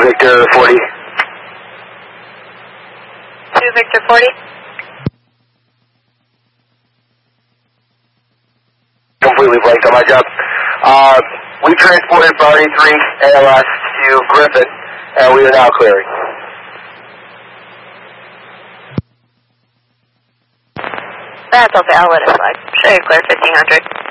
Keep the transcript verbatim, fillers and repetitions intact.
Victor forty. two Victor forty. Completely blanked on my job. Uh, we transported Barney three A L S to Griffin, and we are now clearing. That's okay, I'll let it slide. Show you clear fifteen hundred.